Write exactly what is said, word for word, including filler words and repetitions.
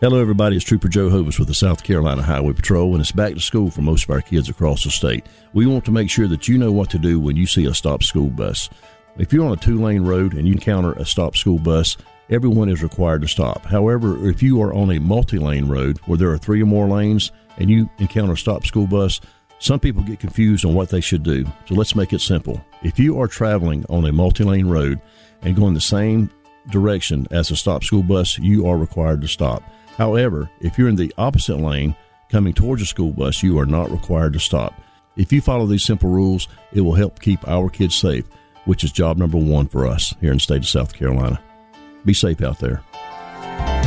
Hello, everybody. It's Trooper Joe Hovis with the South Carolina Highway Patrol, and it's back to school for most of our kids across the state. We want to make sure that you know what to do when you see a stopped school bus. If you're on a two-lane road and you encounter a stopped school bus, everyone is required to stop. However, if you are on a multi-lane road where there are three or more lanes and you encounter a stopped school bus, some people get confused on what they should do. So let's make it simple. If you are traveling on a multi-lane road and going the same direction as a stopped school bus, you are required to stop. However, if you're in the opposite lane coming towards a school bus, you are not required to stop. If you follow these simple rules, it will help keep our kids safe, which is job number one for us here in the state of South Carolina. Be safe out there.